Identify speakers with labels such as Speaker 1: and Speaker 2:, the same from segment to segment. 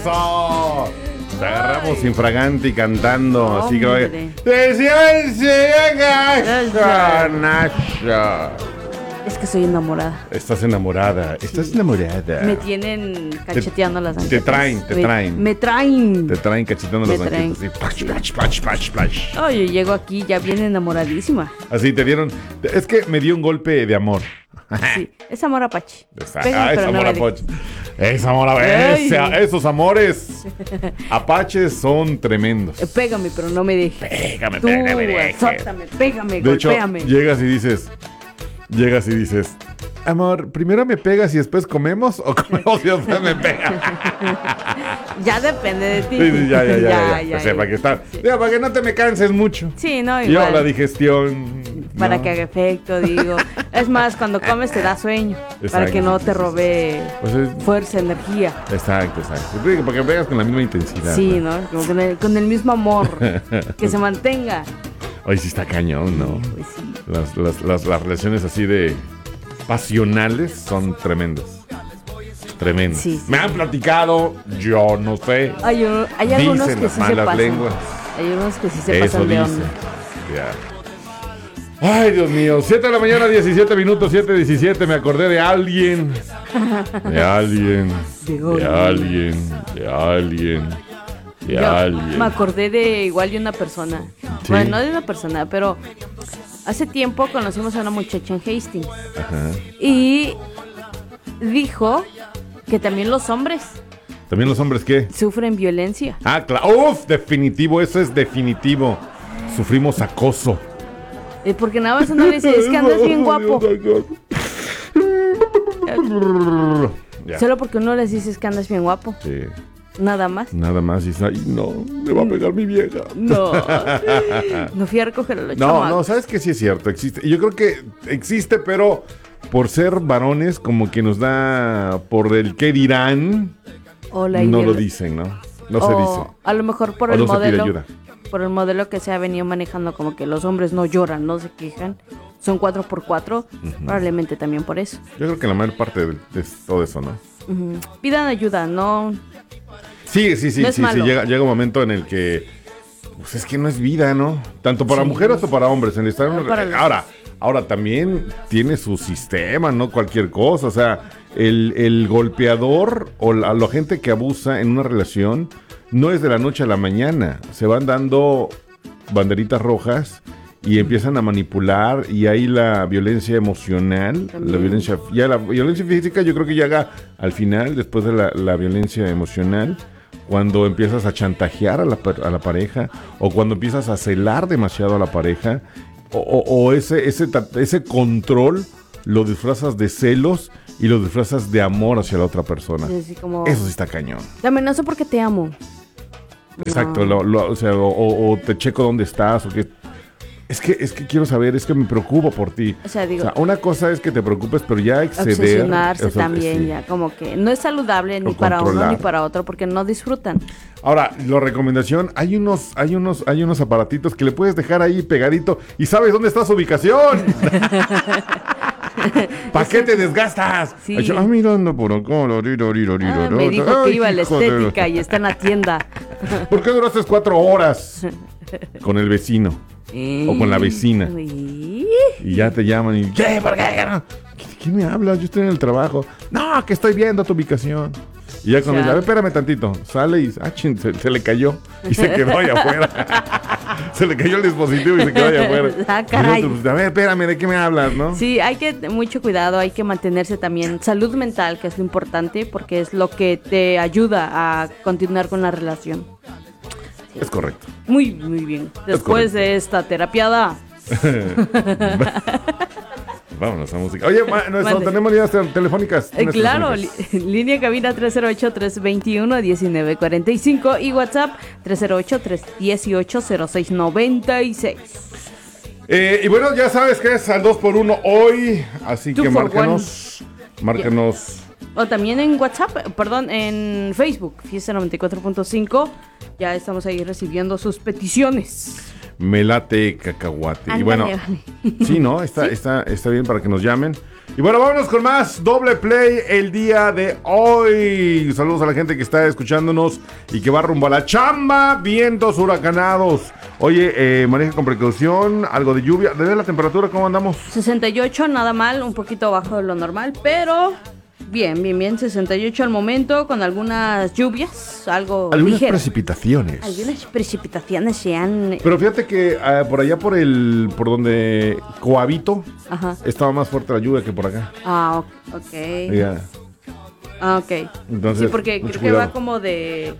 Speaker 1: ¡Eso! Te agarramos infragante y cantando, así que...
Speaker 2: Hombre. Es que soy enamorada.
Speaker 1: Estás enamorada.
Speaker 2: Me tienen cacheteando las
Speaker 1: Te traen.
Speaker 2: Me traen.
Speaker 1: Te traen cacheteando los
Speaker 2: Me traen.
Speaker 1: anquitos. Así, pach.
Speaker 2: Oye, llego aquí ya bien enamoradísima.
Speaker 1: Así te dieron... Es que me dio un golpe de amor.
Speaker 2: Sí, es amor apache.
Speaker 1: Es
Speaker 2: Pégame, pero no
Speaker 1: amor
Speaker 2: me
Speaker 1: apache. Es amor
Speaker 2: Ay.
Speaker 1: Esos amores apaches son tremendos.
Speaker 2: Pégame, pero no me dejes.
Speaker 1: Pégame,
Speaker 2: Tú,
Speaker 1: pero no me dejes.
Speaker 2: azótame, pégame,
Speaker 1: De hecho,
Speaker 2: golpéame.
Speaker 1: llegas y dices, amor, primero me pegas y después comemos, o comemos y después me pegas.
Speaker 2: Ya depende de ti.
Speaker 1: Sí, ya. O sea, para que
Speaker 2: Sí.
Speaker 1: digo, para que no te me canses mucho.
Speaker 2: Sí, no,
Speaker 1: Yo
Speaker 2: igual.
Speaker 1: la digestión.
Speaker 2: Para
Speaker 1: ¿no?
Speaker 2: que haga efecto, digo. Es más, cuando comes te da sueño. Para
Speaker 1: Exacto,
Speaker 2: que no
Speaker 1: sí,
Speaker 2: te
Speaker 1: sí,
Speaker 2: robe
Speaker 1: Pues
Speaker 2: fuerza, energía.
Speaker 1: Exacto. Para que pegas con la misma intensidad.
Speaker 2: Sí, ¿no? Como con el mismo amor. Que se mantenga.
Speaker 1: Hoy sí está cañón, ¿no?
Speaker 2: Pues sí.
Speaker 1: Las relaciones así de pasionales son tremendas. Tremendas.
Speaker 2: Sí.
Speaker 1: Me han platicado, yo no sé.
Speaker 2: Hay algunos
Speaker 1: Dicen
Speaker 2: que
Speaker 1: las
Speaker 2: sí se
Speaker 1: malas
Speaker 2: pasan.
Speaker 1: lenguas.
Speaker 2: Hay unos que sí se
Speaker 1: Eso
Speaker 2: pasan de
Speaker 1: dicen.
Speaker 2: onda.
Speaker 1: Ya. Ay, Dios mío. 7 de la mañana, 17 minutos, 7:17. Me acordé de alguien. De alguien.
Speaker 2: Yo me acordé de igual de una persona.
Speaker 1: Sí.
Speaker 2: Bueno, no de una persona, pero hace tiempo conocimos a una muchacha en Hastings.
Speaker 1: Ajá.
Speaker 2: Y dijo que también los hombres
Speaker 1: ¿También los hombres qué?
Speaker 2: sufren violencia.
Speaker 1: Ah, claro. Uf, definitivo. Eso es definitivo. Sufrimos acoso.
Speaker 2: Porque nada más uno le dice, es que andas bien guapo.
Speaker 1: Ya.
Speaker 2: Solo porque uno les dice es que andas bien guapo.
Speaker 1: Sí.
Speaker 2: Nada más.
Speaker 1: Nada más. Y dice, ay, no, me va a pegar mi vieja.
Speaker 2: No. No fui a recoger a los
Speaker 1: No,
Speaker 2: chamacos.
Speaker 1: sabes que sí es cierto, existe. Y yo creo que existe, pero por ser varones, como que nos da por el qué dirán,
Speaker 2: O la
Speaker 1: no lo
Speaker 2: idea-
Speaker 1: dicen, ¿no? No se
Speaker 2: o
Speaker 1: dice.
Speaker 2: a lo mejor por
Speaker 1: O
Speaker 2: el
Speaker 1: no se pide
Speaker 2: modelo.
Speaker 1: ayuda.
Speaker 2: Por el modelo que se ha venido manejando, como que los hombres no lloran, no se quejan. Son 4x4. Probablemente también por eso.
Speaker 1: Yo creo que la mayor parte de todo eso, ¿no?
Speaker 2: Ujú. Pidan ayuda, no.
Speaker 1: Sí,
Speaker 2: No es malo.
Speaker 1: llega un momento en el que, pues es que no es vida, ¿no? Tanto para
Speaker 2: Sí.
Speaker 1: mujeres o para hombres. En estar
Speaker 2: No, para los-
Speaker 1: ahora también tiene su sistema, no cualquier cosa. O sea, el golpeador o la gente que abusa en una relación no es de la noche a la mañana. Se van dando banderitas rojas y empiezan a manipular, y ahí la violencia emocional,
Speaker 2: También.
Speaker 1: la violencia física yo creo que llega al final, después de la violencia emocional, cuando empiezas a chantajear a la pareja, o cuando empiezas a celar demasiado a la pareja, o ese control lo disfrazas de celos y lo disfrazas de amor hacia la otra persona.
Speaker 2: Es así como.
Speaker 1: Eso sí está cañón.
Speaker 2: Te amenazo porque te amo.
Speaker 1: Exacto,
Speaker 2: No.
Speaker 1: o sea, o te checo dónde estás, o que... Es que quiero saber, es que me preocupo por ti.
Speaker 2: O sea, digo,
Speaker 1: una cosa es que te preocupes, pero ya exceder...
Speaker 2: obsesionarse
Speaker 1: o sea,
Speaker 2: también,
Speaker 1: sí.
Speaker 2: ya. Como que no es saludable ni
Speaker 1: O
Speaker 2: para uno
Speaker 1: controlar.
Speaker 2: ni para otro porque no disfrutan.
Speaker 1: Ahora, la recomendación, hay unos aparatitos que le puedes dejar ahí pegadito y sabes dónde está su ubicación. ¿Para qué te desgastas?
Speaker 2: Sí.
Speaker 1: Ay, mira, ando por acá.
Speaker 2: Me dijo que iba a la estética y está en la tienda.
Speaker 1: ¿Por qué duraste 4 horas con el vecino o con la vecina?
Speaker 2: Y-
Speaker 1: Y ya te llaman y... ¿Qué? ¿Por qué? ¿Quién me habla? Yo estoy en el trabajo. No, que estoy viendo tu ubicación. Y ya cuando dice, a ver, espérame tantito. Sale y se le cayó y se quedó allá afuera. Se le cayó el dispositivo y se quedó allá afuera.
Speaker 2: Ah, caray.
Speaker 1: Y el otro, a ver, espérame, ¿de qué me hablas, no?
Speaker 2: Sí, hay que mucho cuidado, hay que mantenerse también salud mental, que es lo importante, porque es lo que te ayuda a continuar con la relación.
Speaker 1: Es correcto.
Speaker 2: Muy, muy bien. Después
Speaker 1: correcto.
Speaker 2: de esta terapiada,
Speaker 1: Vámonos a música. Oye,
Speaker 2: Mande.
Speaker 1: tenemos líneas telefónicas.
Speaker 2: claro, línea cabina 308-321-1945 y WhatsApp 308-318-0696.
Speaker 1: Y bueno, ya sabes que es al 2x1 hoy, así
Speaker 2: Two
Speaker 1: que
Speaker 2: for
Speaker 1: márcanos.
Speaker 2: O también en WhatsApp, perdón, en Facebook, Fiesta 94.5. Ya estamos ahí recibiendo sus peticiones.
Speaker 1: Me late cacahuate. Y
Speaker 2: Ándale,
Speaker 1: bueno,
Speaker 2: vale.
Speaker 1: sí, ¿no? Está bien para que nos llamen. Y bueno, vámonos con más doble play el día de hoy. Saludos a la gente que está escuchándonos y que va rumbo a la chamba. Vientos huracanados. Oye, maneja con precaución, algo de lluvia. ¿De la temperatura cómo andamos?
Speaker 2: 68, nada mal, un poquito bajo de lo normal, pero bien, 68 al momento, con algunas lluvias, algo
Speaker 1: Algunas
Speaker 2: ligeras.
Speaker 1: precipitaciones.
Speaker 2: Algunas precipitaciones se han...
Speaker 1: Pero fíjate que por allá por donde cohabito,
Speaker 2: Ajá.
Speaker 1: estaba más fuerte la lluvia que por acá.
Speaker 2: Ah, ok.
Speaker 1: Ya.
Speaker 2: Ah, ok.
Speaker 1: Entonces,
Speaker 2: Sí, porque
Speaker 1: mucho
Speaker 2: creo que va
Speaker 1: cuidado.
Speaker 2: como de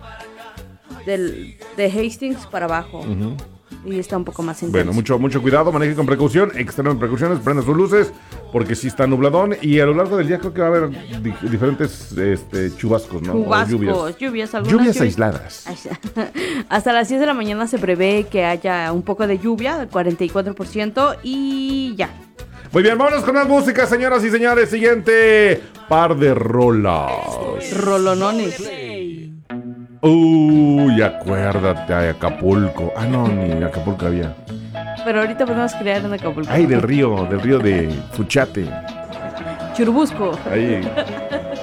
Speaker 2: Hastings para abajo.
Speaker 1: Ujú.
Speaker 2: Y está un poco más intenso.
Speaker 1: Bueno, mucho cuidado, maneje con precaución, extremen precauciones, prenda sus luces, porque sí está nubladón y a lo largo del día creo que va a haber diferentes chubascos, ¿no? O
Speaker 2: Chubascos, lluvias, algunas
Speaker 1: lluvias aisladas.
Speaker 2: Hasta las 10 de la mañana se prevé que haya un poco de lluvia, el 44%, y ya.
Speaker 1: Muy bien, vámonos con más música, señoras y señores. Siguiente par de rolas.
Speaker 2: Rolonones.
Speaker 1: Uy, acuérdate de Acapulco. Ah, no, ni Acapulco había.
Speaker 2: Pero ahorita podemos crear en Acapulco.
Speaker 1: Ay, del río de Fuchate.
Speaker 2: Churubusco.
Speaker 1: Ahí.